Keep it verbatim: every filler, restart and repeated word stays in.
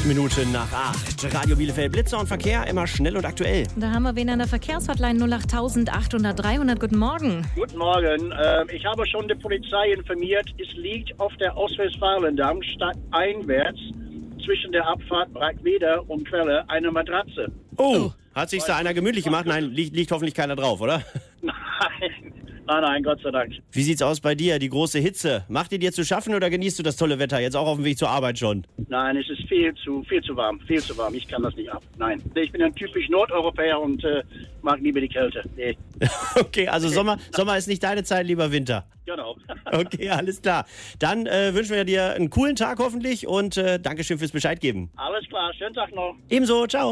Acht Minuten nach acht. Radio Bielefeld, Blitzer und Verkehr, immer schnell und aktuell. Da haben wir wen an der Verkehrshotline null acht achthundert dreihundert. Guten Morgen. Guten Morgen. Ähm, ich habe schon die Polizei informiert. Es liegt auf der Ostwestfalendamm stadteinwärts zwischen der Abfahrt Brackweder und Quelle eine Matratze. Oh, hat sich da einer gemütlich gemacht? Nein, liegt, liegt hoffentlich keiner drauf, oder? Nein, nein, nein, Gott sei Dank. Wie sieht's aus bei dir? Die große Hitze. Macht die dir zu schaffen oder genießt du das tolle Wetter? Jetzt auch auf dem Weg zur Arbeit schon. Nein, es ist viel zu, viel zu warm, viel zu warm. Ich kann das nicht ab. Nein, ich bin ein typisch Nordeuropäer und äh, mag lieber die Kälte. Nee. Okay, also Sommer, Sommer ist nicht deine Zeit, lieber Winter. Genau. Okay, alles klar. Dann äh, wünschen wir dir einen coolen Tag hoffentlich und äh, Dankeschön fürs Bescheid geben. Alles klar, schönen Tag noch. Ebenso, ciao.